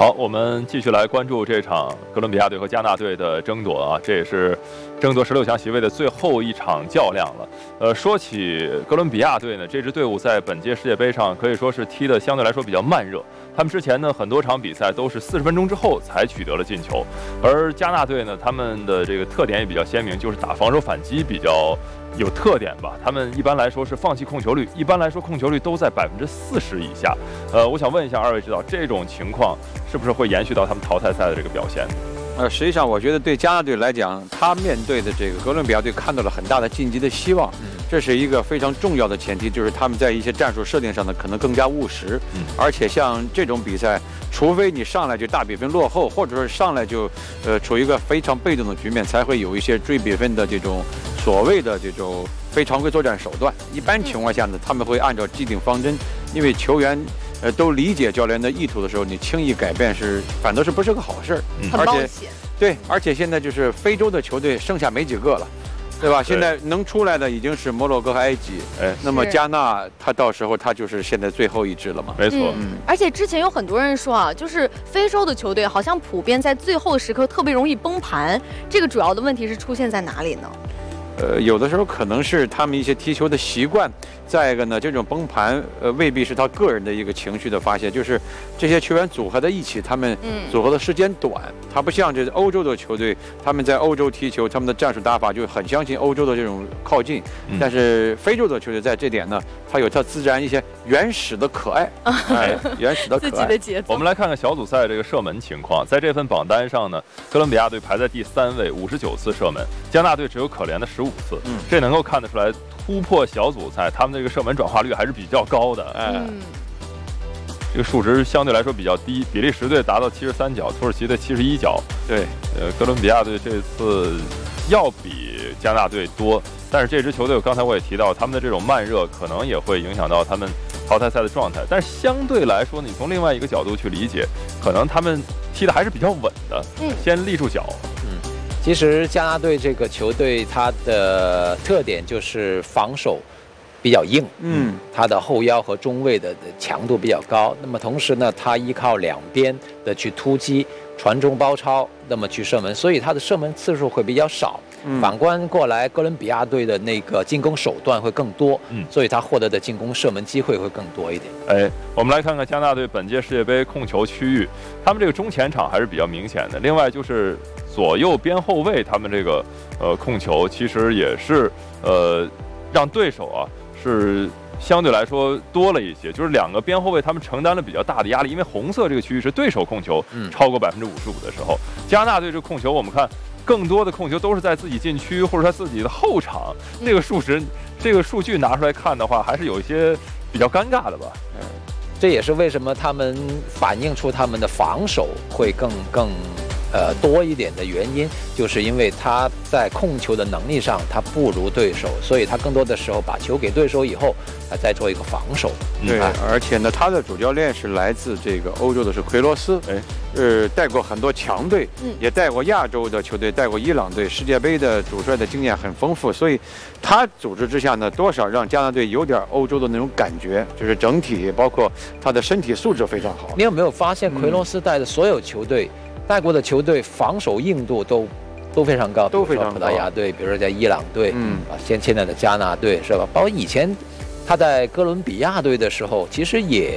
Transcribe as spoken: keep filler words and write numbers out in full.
好，我们继续来关注这场哥伦比亚队和加纳队的争夺啊，这也是争夺十六强席位的最后一场较量了。呃，说起哥伦比亚队呢，这支队伍在本届世界杯上可以说是踢得相对来说比较慢热。他们之前呢，很多场比赛都是四十分钟之后才取得了进球，而加纳队呢，他们的这个特点也比较鲜明，就是打防守反击比较有特点吧。他们一般来说是放弃控球率，一般来说控球率都在百分之四十以下。呃，我想问一下二位指导，这种情况是不是会延续到他们淘汰赛的这个表现？ 呃，实际上我觉得对加纳队来讲，他面对的这个哥伦比亚队看到了很大的晋级的希望，嗯、这是一个非常重要的前提，就是他们在一些战术设定上呢可能更加务实，嗯、而且像这种比赛，除非你上来就大比分落后，或者说上来就呃处于一个非常被动的局面，才会有一些追比分的这种所谓的这种非常规作战手段。一般情况下呢，他们会按照既定方针，因为球员。呃，都理解教练的意图的时候，你轻易改变是反倒是不是个好事儿， 嗯、而且对，而且现在就是非洲的球队剩下没几个了，对吧？现在能出来的已经是摩洛哥和埃及，哎，那么加纳他到时候他就是现在最后一支了嘛？ 没错， 嗯。嗯而且之前有很多人说啊，就是非洲的球队好像普遍在最后时刻特别容易崩盘，这个主要的问题是出现在哪里呢？ 呃，有的时候可能是他们一些踢球的习惯，再一个呢，这种崩盘呃未必是他个人的一个情绪的发泄，就是这些球员组合在一起，他们组合的时间短，他不像这欧洲的球队，他们在欧洲踢球，他们的战术打法就很相信欧洲的这种靠近，嗯、但是非洲的球队在这点呢，他有他自然一些原始的可爱，哎，原始的可爱。 自己的节奏。 我们来看看小组赛这个射门情况，在这份榜单上呢，哥伦比亚队排在第三位，五十九次射门，加纳队只有可怜的十五次，嗯，这能够看得出来，突破小组赛，他们这个射门转化率还是比较高的，哎，嗯、这个数值相对来说比较低，比利时队达到七十三脚，土耳其队七十一脚，对，呃，哥伦比亚队这次要比加纳队多，但是这支球队，刚才我也提到，他们的这种慢热可能也会影响到他们淘汰赛的状态，但是相对来说，你从另外一个角度去理解，可能他们踢的还是比较稳的，嗯，先立住脚，嗯。 其实加纳队这个球队，它的特点就是防守比较硬，嗯，它的后腰和中卫的强度比较高。那么同时呢，它依靠两边的去突击、传中包抄，那么去射门，所以它的射门次数会比较少。嗯、反观过来，哥伦比亚队的那个进攻手段会更多，嗯，所以他获得的进攻射门机会会更多一点。 哎，我们来看看加纳队本届世界杯控球区域，他们这个中前场还是比较明显的。另外就是左右边后卫，他们这个呃控球其实也是呃让对手啊是相对来说多了一些，就是两个边后卫他们承担了比较大的压力，因为红色这个区域是对手控球超过百分之五十五的时候，嗯、加纳队这控球我们看。更多的控球都是在自己禁区或者他自己的后场，这个数值、这个数据拿出来看的话，还是有一些比较尴尬的吧。 嗯，这也是为什么他们反映出他们的防守会更更呃多一点的原因，就是因为他在控球的能力上他不如对手，所以他更多的时候把球给对手以后，他再做一个防守。 对，嗯、而且呢，他的主教练是来自这个欧洲的是奎罗斯，哎。呃，带过很多强队，嗯，也带过亚洲的球队，带过伊朗队，世界杯的主帅的经验很丰富，所以他组织之下呢，多少让加纳队有点欧洲的那种感觉，就是整体包括他的身体素质非常好。 你有没有发现奎罗斯带的所有球队，嗯、带过的球队防守硬度都都非常高， 都非常高。 葡萄牙队，比如说在伊朗队，嗯，啊，现现在的加纳队是吧？包括以前他在哥伦比亚队的时候，其实也。